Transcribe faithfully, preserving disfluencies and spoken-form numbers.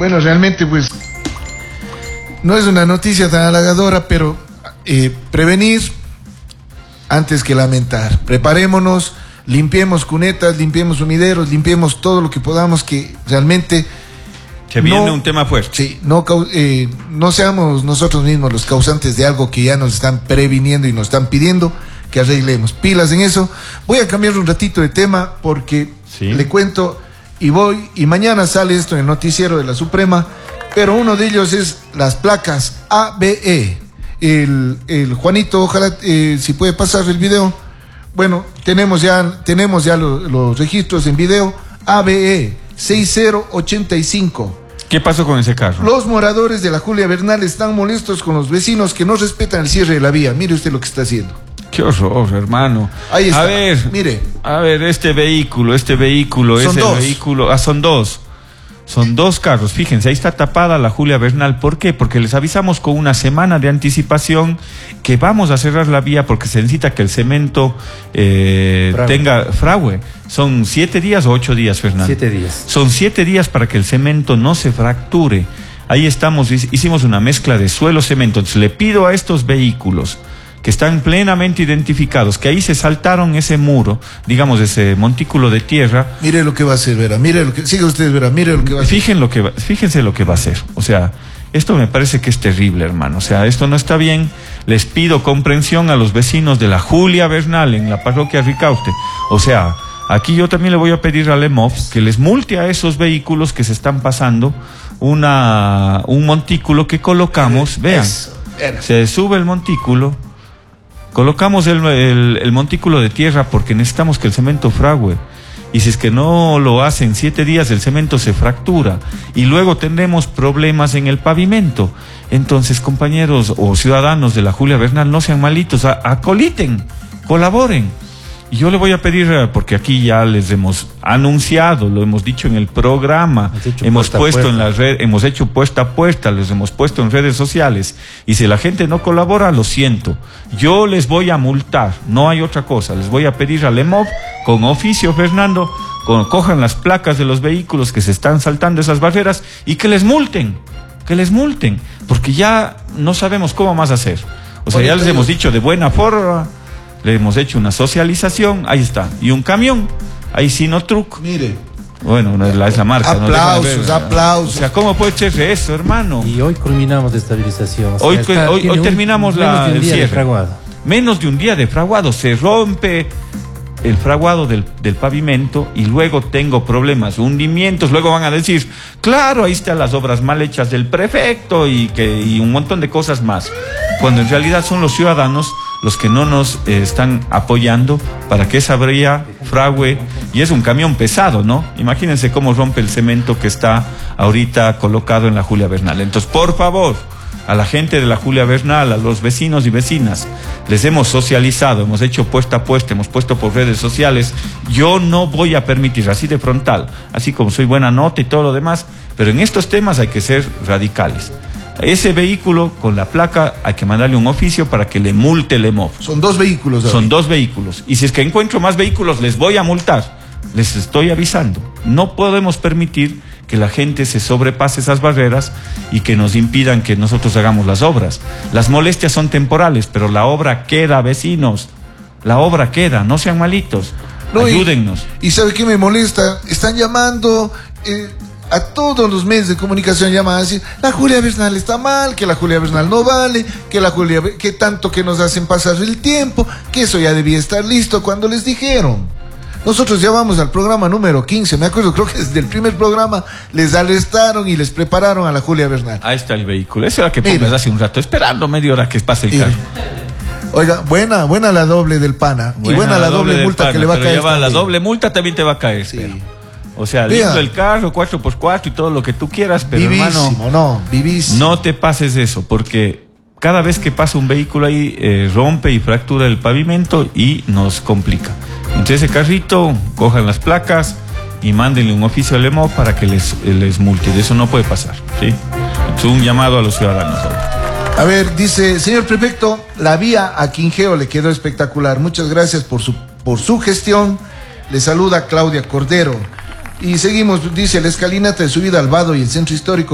Bueno, realmente pues no es una noticia tan halagadora, pero eh, prevenir antes que lamentar. Preparémonos, limpiemos cunetas, limpiemos sumideros, limpiemos todo lo que podamos, que realmente... Que viene no, un tema fuerte. Sí, no, eh, no seamos nosotros mismos los causantes de algo que ya nos están previniendo y nos están pidiendo que arreglemos. Pilas en eso. Voy a cambiar un ratito de tema porque sí. le cuento y voy, y mañana sale esto en el noticiero de la Suprema, pero uno de ellos es las placas A B E. El, el Juanito, ojalá eh, si puede pasar el video. Bueno, tenemos ya, tenemos ya lo, los registros en video. A B E seis cero ocho cinco. ¿Qué pasó con ese carro? Los moradores de la Julia Bernal están molestos con los vecinos que no respetan el cierre de la vía. Mire usted lo que está haciendo. Qué horror, hermano. Ahí está. A ver, mire. A ver, este vehículo, este vehículo, son ese dos. vehículo. Ah, son dos. Son dos carros. Fíjense, ahí está tapada la Julia Bernal. ¿Por qué? Porque les avisamos con una semana de anticipación que vamos a cerrar la vía porque se necesita que el cemento eh, tenga fragüe. Son siete días o ocho días, Fernando. Siete días. Son siete días para que el cemento no se fracture. Ahí estamos, hicimos una mezcla de suelo-cemento. Entonces le pido a estos vehículos que están plenamente identificados, que ahí se saltaron ese muro, digamos, ese montículo de tierra. Mire lo que va a hacer, Vera, mire lo que, siga ustedes, Vera, mire lo que va a hacer. Fíjense lo que va, fíjense lo que va a hacer. O sea, esto me parece que es terrible, hermano. O sea, esto no está bien. Les pido comprensión a los vecinos de la Julia Bernal en la parroquia Ricaute. O sea, aquí yo también le voy a pedir al E M O F que les multe a esos vehículos que se están pasando una, un montículo que colocamos. Vean, se sube el montículo. Colocamos el, el, el montículo de tierra porque necesitamos que el cemento fragüe. Y si es que no lo hacen siete días, el cemento se fractura. Y luego tendremos problemas en el pavimento. Entonces, compañeros o ciudadanos de la Julia Bernal, no sean malitos, a, acoliten, colaboren. Y yo le voy a pedir, porque aquí ya les hemos anunciado, lo hemos dicho en el programa, hemos puesto en la red, hemos hecho puesta a puesta, les hemos puesto en redes sociales. Y si la gente no colabora, lo siento. Yo les voy a multar, no hay otra cosa. Les voy a pedir al E M O F, con oficio, Fernando, con, cojan las placas de los vehículos que se están saltando esas barreras y que les multen, que les multen, porque ya no sabemos cómo más hacer. O sea, ya les hemos dicho de buena forma. Le hemos hecho una socialización, ahí está. Y un camión, ahí Sinotruc. Mire. Bueno, no es la, es la marca. Aplausos, no aplausos. O sea, ¿cómo puede ser eso, hermano? Y hoy culminamos de estabilización. O sea, hoy está, hoy, hoy terminamos un, la, menos de un el día cierre. De fraguado. Menos de un día de fraguado. Se rompe el fraguado del, del pavimento y luego tengo problemas, hundimientos. Luego van a decir, claro, ahí están las obras mal hechas del prefecto y, que, y un montón de cosas más. Cuando en realidad son los ciudadanos los que no nos eh, están apoyando para que esa vía fragüe, y es un camión pesado, ¿no? Imagínense cómo rompe el cemento que está ahorita colocado en la Julia Bernal. Entonces, por favor, a la gente de la Julia Bernal, a los vecinos y vecinas, les hemos socializado, hemos hecho puesta a puesta, hemos puesto por redes sociales. Yo no voy a permitir, así de frontal, así como soy buena nota y todo lo demás, pero en estos temas hay que ser radicales. Ese vehículo con la placa hay que mandarle un oficio para que le multe el E M O F. Son dos vehículos. Son dos vehículos. Y si es que encuentro más vehículos, les voy a multar. Les estoy avisando. No podemos permitir que la gente se sobrepase esas barreras y que nos impidan que nosotros hagamos las obras. Las molestias son temporales, pero la obra queda, vecinos. La obra queda, no sean malitos. No, ayúdennos. Y, y ¿sabe qué me molesta? Están llamando... Eh, a todos los medios de comunicación llaman a decir, la Julia Bernal está mal, que la Julia Bernal no vale, que la Julia, que tanto que nos hacen pasar el tiempo, que eso ya debía estar listo cuando les dijeron. Nosotros ya vamos al programa número quince, me acuerdo, creo que desde el primer programa les arrestaron y les prepararon a la Julia Bernal. Ahí está el vehículo, eso era que pongas hace un rato, esperando media hora que pase el carro. Oiga, buena, buena la doble del pana, buena y buena la, la doble, doble multa pana, que le va a caer. Lleva la doble multa también te va a caer, sí. Pero. O sea, lindo el carro, cuatro por cuatro y todo lo que tú quieras, pero vivísimo, hermano, no, vivísimo. No te pases eso, porque cada vez que pasa un vehículo ahí, eh, rompe y fractura el pavimento y nos complica. Entonces ese carrito, cojan las placas y mándenle un oficio al E M O para que les, les multe. De eso no puede pasar, ¿sí? Es un llamado a los ciudadanos ahora. A ver, dice, señor prefecto, la vía a Quingeo le quedó espectacular. Muchas gracias por su, por su gestión. Le saluda Claudia Cordero. Y seguimos, dice, la escalinata de subida al Vado y el centro histórico